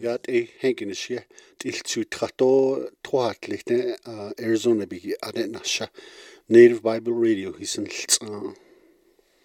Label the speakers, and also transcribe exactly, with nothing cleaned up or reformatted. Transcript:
Speaker 1: Gat e henkinishia til trato troatlichte Arizona bigi adenasha Native Bible Radio hisn